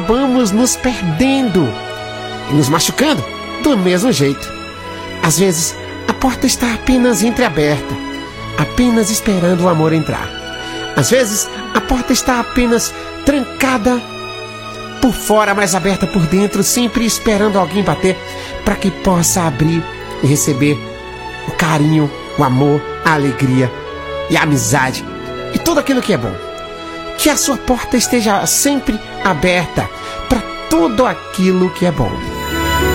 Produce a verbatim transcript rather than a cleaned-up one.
acabamos nos perdendo e nos machucando do mesmo jeito. Às vezes, a porta está apenas entreaberta, apenas esperando o amor entrar. Às vezes, a porta está apenas trancada por fora, mas aberta por dentro, sempre esperando alguém bater para que possa abrir e receber o carinho, o amor, a alegria e a amizade e tudo aquilo que é bom. Que a sua porta esteja sempre aberta para tudo aquilo que é bom.